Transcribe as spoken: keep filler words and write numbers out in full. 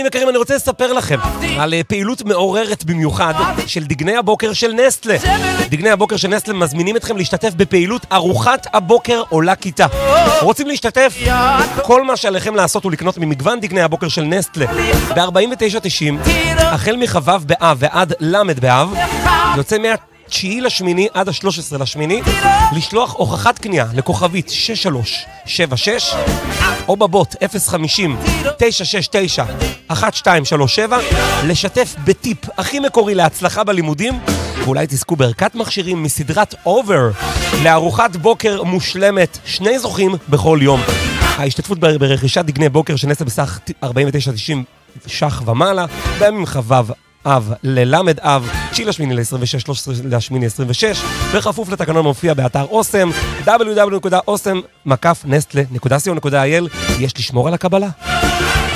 יקרים, אני רוצה לספר לכם על פעילות מעוררת במיוחד של דגני הבוקר של נסטלה. דגני הבוקר של נסטלה מזמינים אתכם להשתתף בפעילות ארוחת הבוקר עולה כיתה. רוצים להשתתף? כל מה שעליכם לעשות הוא לקנות ממגוון דגני הבוקר של נסטלה ב-ארבעים ותשע תשעים, החל מחו"ב באב ועד למד באב, יוצא מהתשיעי לשמיני עד השלוש עשרה לשמיני, לשלוח הוכחת קנייה לכוכבית שש שלוש שבע שש או בבוט אפס חמישים תשע שש תשע אחת שתיים שלוש שבע, לשתף בטיפ הכי מקורי להצלחה בלימודים, ואולי תזכו בערכת מכשירים מסדרת אובר לארוחת בוקר מושלמת, שני זוכים בכל יום. ההשתתפות ברכישת דגני בוקר שנסה בסך ארבעים ותשע תשעים שח ומעלה, בימים חו"ב אב ללמד אב, תשיעי לשמיני ל-עשרים ושש, שלוש עשרה לשמיני עשרים ושש, בכפוף לתקנון מופיע באתר אוסם, דאבליו דאבליו דאבליו נקודה אוסם מקף נסטלה נקודה סי או נקודה איי אל. יש לשמור על הקבלה.